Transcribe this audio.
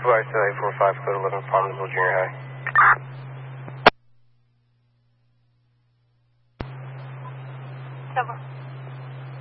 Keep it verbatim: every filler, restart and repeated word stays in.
Supervisor eight four five, code eleven, Palmersville Junior High. Seven.